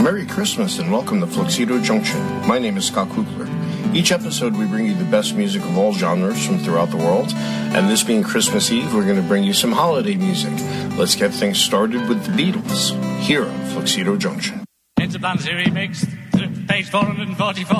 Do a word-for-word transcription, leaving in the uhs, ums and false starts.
Merry Christmas and welcome to Fluxido Junction. My name is Scott Kugler. Each episode we bring you the best music of all genres from throughout the world, and this being Christmas Eve, we're going to bring you some holiday music. Let's get things started with the Beatles, here on Fluxido Junction. It's a Banzai remix, page four hundred forty-four.